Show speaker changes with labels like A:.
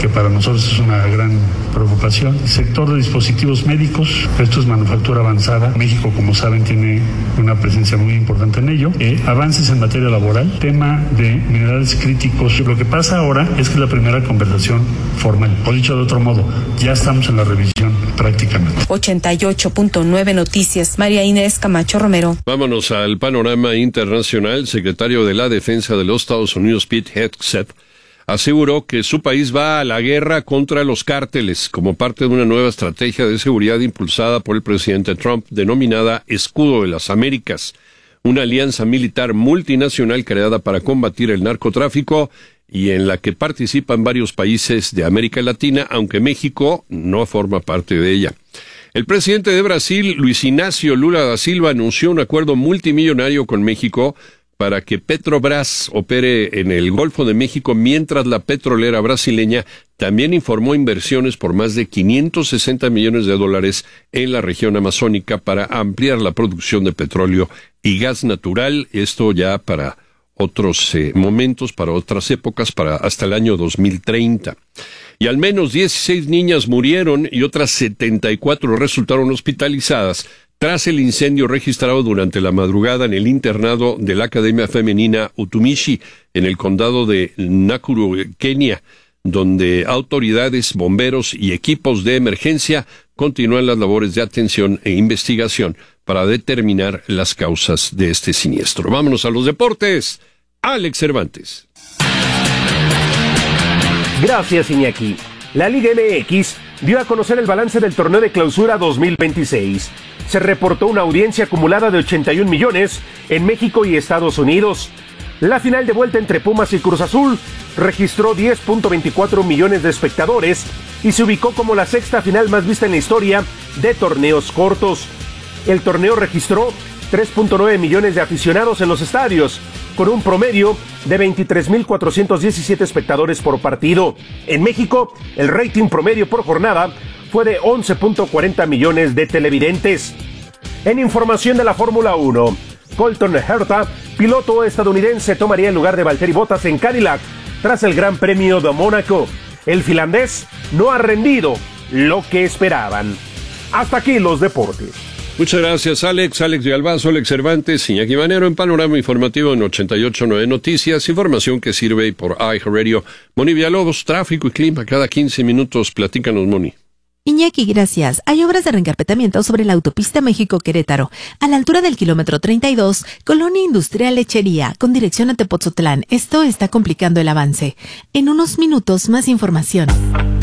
A: que para nosotros es una gran preocupación. El sector de dispositivos médicos, esto es manufactura avanzada. México, como saben, tiene una presencia muy importante en ello. Avances en materia laboral, tema de minerales críticos. Lo que pasa ahora es que es la primera conversación formal. O dicho de otro modo, ya estamos en la revisión prácticamente.
B: 88.9 Noticias, María Inés Camacho Romero.
C: Vámonos al panorama internacional. Secretario de la Defensa de los Estados Unidos, Pete Hegseth, aseguró que su país va a la guerra contra los cárteles como parte de una nueva estrategia de seguridad impulsada por el presidente Trump, denominada Escudo de las Américas, una alianza militar multinacional creada para combatir el narcotráfico y en la que participan varios países de América Latina, aunque México no forma parte de ella. El presidente de Brasil, Luis Inácio Lula da Silva, anunció un acuerdo multimillonario con México para que Petrobras opere en el Golfo de México, mientras la petrolera brasileña también informó inversiones por más de $560 millones en la región amazónica para ampliar la producción de petróleo y gas natural, esto ya para otros momentos, para otras épocas, para hasta el año 2030. Y al menos 16 niñas murieron y otras 74 resultaron hospitalizadas tras el incendio registrado durante la madrugada en el internado de la Academia Femenina Utumishi, en el condado de Nakuru, Kenia, donde autoridades, bomberos y equipos de emergencia continúan las labores de atención e investigación para determinar las causas de este siniestro. Vámonos a los deportes. Alex Cervantes.
D: Gracias, Iñaki. La Liga MX dio a conocer el balance del torneo de clausura 2026. Se reportó una audiencia acumulada de 81 millones en México y Estados Unidos. La final de vuelta entre Pumas y Cruz Azul registró 10.24 millones de espectadores y se ubicó como la sexta final más vista en la historia de torneos cortos. El torneo registró 3.9 millones de aficionados en los estadios, con un promedio de 23.417 espectadores por partido. En México, el rating promedio por jornada fue de 11.40 millones de televidentes. En información de la Fórmula 1, Colton Herta, piloto estadounidense, tomaría el lugar de Valtteri Bottas en Cadillac tras el Gran Premio de Mónaco. El finlandés no ha rendido lo que esperaban. Hasta aquí los deportes.
C: Muchas gracias, Alex Villalbazo, Alex Cervantes, Iñaki Manero en Panorama Informativo en 88.9 Noticias, información que sirve por iHeartRadio. Moni Villalobos, tráfico y clima cada 15 minutos. Platícanos, Moni.
E: Iñaki, gracias. Hay obras de reencarpetamiento sobre la autopista México-Querétaro, a la altura del kilómetro 32, Colonia Industrial Lechería, con dirección a Tepotzotlán. Esto está complicando el avance. En unos minutos, más información.